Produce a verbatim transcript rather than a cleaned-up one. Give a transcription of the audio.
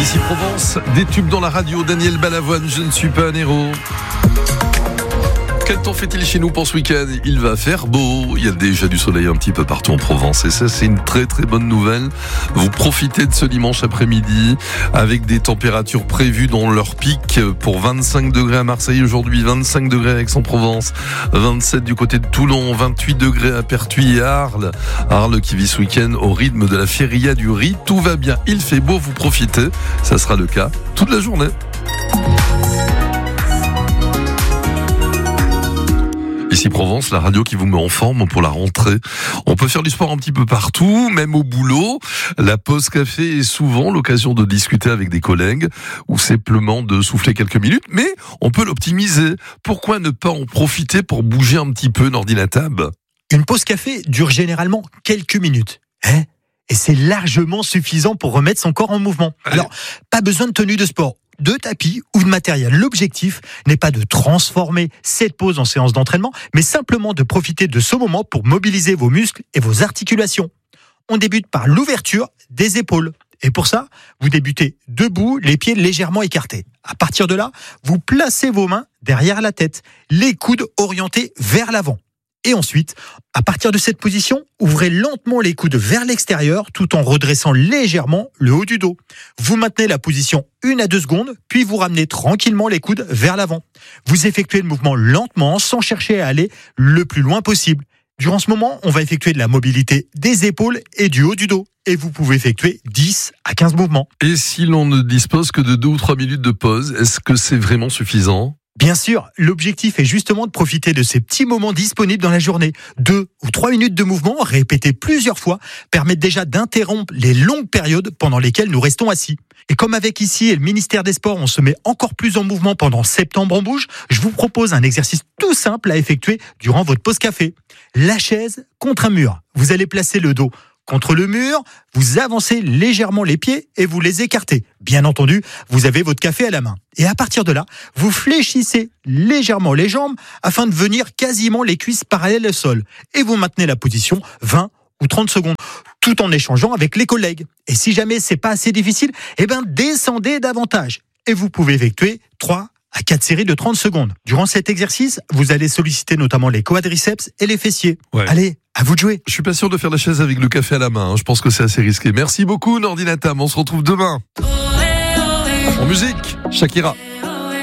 Ici Provence, des tubes dans la radio, Daniel Balavoine, je ne suis pas un héros. Quel temps fait-il chez nous pour ce week-end ? Il va faire beau, il y a déjà du soleil un petit peu partout en Provence et ça c'est une très très bonne nouvelle. Vous profitez de ce dimanche après-midi avec des températures prévues dans leur pic pour vingt-cinq degrés à Marseille aujourd'hui, vingt-cinq degrés à Aix-en-Provence, vingt-sept du côté de Toulon, vingt-huit degrés à Pertuis et à Arles. Arles qui vit ce week-end au rythme de la feria du riz. Tout va bien, il fait beau, vous profitez. Ça sera le cas toute la journée. Ici Provence, la radio qui vous met en forme pour la rentrée. On peut faire du sport un petit peu partout, même au boulot. La pause café est souvent l'occasion de discuter avec des collègues ou simplement de souffler quelques minutes, mais on peut l'optimiser. Pourquoi ne pas en profiter pour bouger un petit peu, Nordine Tab ? Une pause café dure généralement quelques minutes. Hein ? Et c'est largement suffisant pour remettre son corps en mouvement. Allez. Alors, pas besoin de tenue de sport, de tapis ou de matériel. L'objectif n'est pas de transformer cette pause en séance d'entraînement, mais simplement de profiter de ce moment pour mobiliser vos muscles et vos articulations. On débute par l'ouverture des épaules. Et pour ça, vous débutez debout, les pieds légèrement écartés. À partir de là, vous placez vos mains derrière la tête, les coudes orientés vers l'avant. Et ensuite, à partir de cette position, ouvrez lentement les coudes vers l'extérieur tout en redressant légèrement le haut du dos. Vous maintenez la position une à deux secondes, puis vous ramenez tranquillement les coudes vers l'avant. Vous effectuez le mouvement lentement sans chercher à aller le plus loin possible. Durant ce moment, on va effectuer de la mobilité des épaules et du haut du dos. Et vous pouvez effectuer dix à quinze mouvements. Et si l'on ne dispose que de deux ou trois minutes de pause, est-ce que c'est vraiment suffisant ? Bien sûr, l'objectif est justement de profiter de ces petits moments disponibles dans la journée. Deux ou trois minutes de mouvement, répétés plusieurs fois, permettent déjà d'interrompre les longues périodes pendant lesquelles nous restons assis. Et comme avec ici et le ministère des Sports, on se met encore plus en mouvement pendant Septembre en Bouge, je vous propose un exercice tout simple à effectuer durant votre pause café. La chaise contre un mur. Vous allez placer le dos contre le mur, vous avancez légèrement les pieds et vous les écartez. Bien entendu, vous avez votre café à la main. Et à partir de là, vous fléchissez légèrement les jambes afin de venir quasiment les cuisses parallèles au sol. Et vous maintenez la position vingt ou trente secondes, tout en échangeant avec les collègues. Et si jamais c'est pas assez difficile, eh ben descendez davantage. Et vous pouvez effectuer trois à quatre séries de trente secondes. Durant cet exercice, vous allez solliciter notamment les quadriceps et les fessiers. Ouais. Allez, à vous de jouer. Je suis pas sûr de faire la chaise avec le café à la main. Je pense que c'est assez risqué. Merci beaucoup, Nordine Tab. On se retrouve demain. En musique, Shakira.